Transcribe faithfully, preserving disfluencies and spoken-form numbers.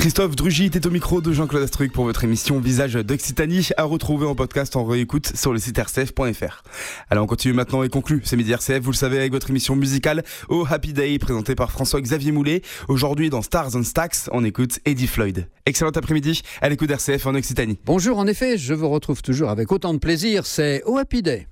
Christophe Drugy était au micro de Jean-Claude Astruc pour votre émission Visage d'Occitanie, à retrouver en podcast en réécoute sur le site r c f point f r. Alors on continue maintenant et conclut ce midi R C F, vous le savez, avec votre émission musicale Oh Happy Day, présentée par François-Xavier Moulet. Aujourd'hui dans Stars and Stacks, on écoute Eddie Floyd. Excellent après-midi à l'écoute d'R C F en Occitanie. Bonjour, en effet, je vous retrouve toujours avec autant de plaisir, c'est Oh Happy Day.